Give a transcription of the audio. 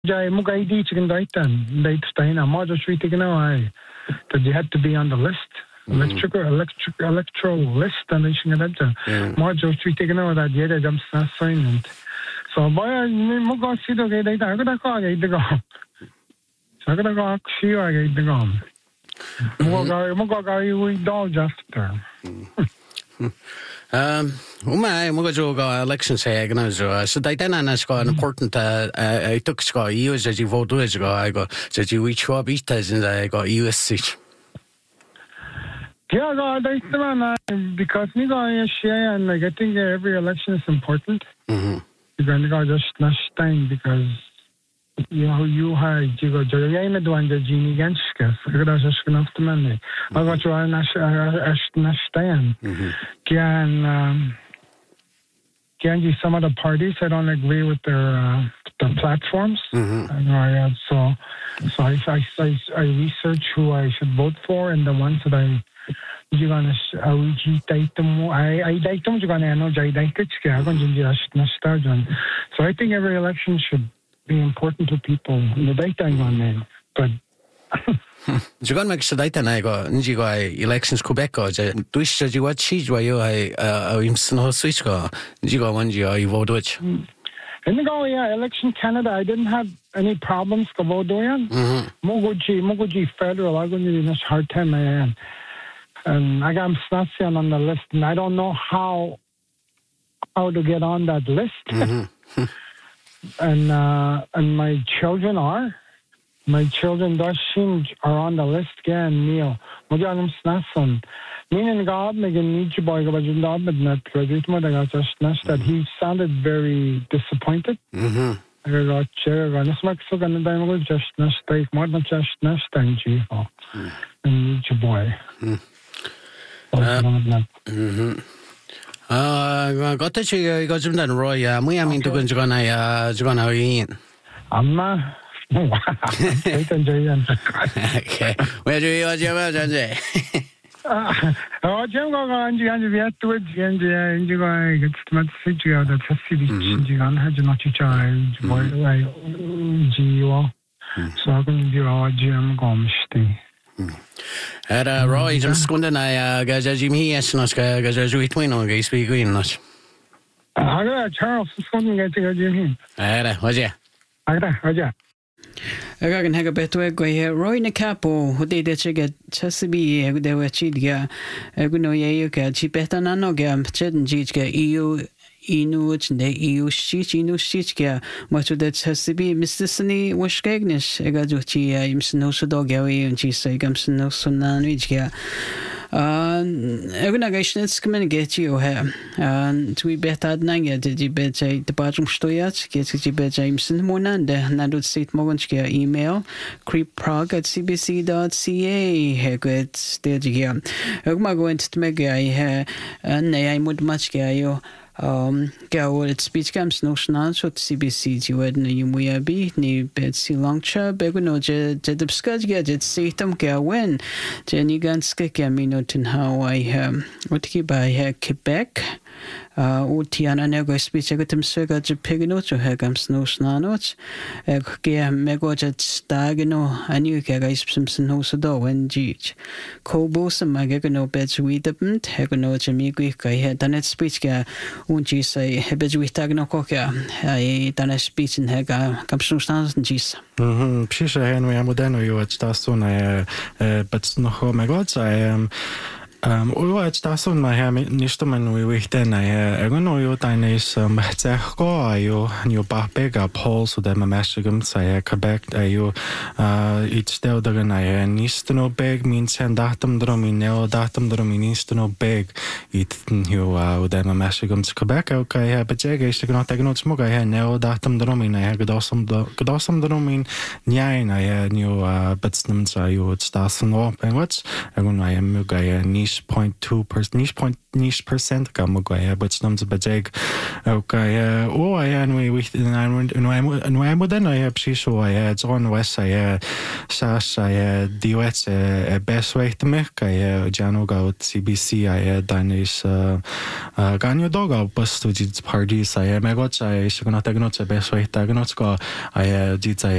Jai Mugai Chicken Daitan, Date Steina, Marjo Street Ignoi, that you had to be on the list. Electoral list and they should get Marjo Street Ignoi that yet I'm assignment. So boy Mugo Sido Gate, I gotta call it the gum. So I gotta go see I gave the gum. Mugo we dog just term. Muga joga elections gan so daitana is an important I took years as you vote as I go that you each job each and I got US seat. Yeah, because you go share and like I think every election is important. You're going to go just last time because you have you go to the one the Genie Genska. I got just enough to money. I got to understand. Can some of the parties I don't agree with their platforms. So I research who I should vote for and the ones that I so I think every election should be important to people in the daytime on them. But you got make data na go elections Quebec go do you what cheese why you I'm no switch go you go one you vote which in the election Canada I didn't have any problems go vote doing Mogoji federal I going to this hard time and I got Snatzian on the list and I don't know how to get on that list and my children are are on the list again, Neil. Mojanum Snasson. Meaning God making Nietzsche boy about your job but not graduate that he sounded very disappointed. I got chair and it's like so gonna die just take more than just and Nietzsche boy. Got to you got some done Roy, I mean to go to in. Amma. Okay. Where do you go, Jay? Jim go on you have to and you go get to sit you out at you had not to charge boy so I'm going to do our Jim Gomsty. Roy, just going to go Jimmy, yes, not go to twin on Gay Speak Green. I got Charles is going to get to Jimmy. Was ya? Agagan haga betwe go here Roy na capo hode de chega chasibi de wachidia guno ye ka chipeta na no ga chen jiga EU inu chinde EU shich inu shich ga machu de chasibi Mr. Sani washkegnish ega juchi imsno sudo ga we unchi sai gamsno sunan wijga Organizations can get you here. And we bet at Nanga did you bet a the bathroom stoyat, get you bet Jameson Monanda, Nadu State Mogonchia email, creepprog@cbc.ca. Hegot, there you go. I'm going to make a and I would much gayo. Go at speech camps no snans with CBC to wed you may be ni Betsy Longcha Beguno Jedubskaj gadget see them go when Jenny Ganska Camino to how I what keep by Quebec Utiana nego speech I got them so got to pigno to Hegams no snanots Megojet Stagino and you guys Simpson Hosado when Geech Cobos and Magagano beds with the Hegono Jamigui I had done it speech unji say hebejwi tagno kokia I done a speech in hega kamsnustans njis Pshisha Henry Amodeno you at Stasuna but no megods Uwa stasun ma ha nistoman we then I gono yo tainis go ayo new bapega Paul so that my mashigum say Quebec ayo it's still the I nistono beg means and datum dromi neo datum dromi nistono beg it you that my mashigum Quebec okay but jega is not take notes moga I neo datum dromi I godosum dromi nyain I new but snums ayo stasun up and what's I gono I am muga 9% kamuga but snums bajeg okay and we modern I psisho I John West I Sash I duets best way to make I Janoga CBC I Danish Ganyo Doga bus to parties I megot I should not best way to go I did I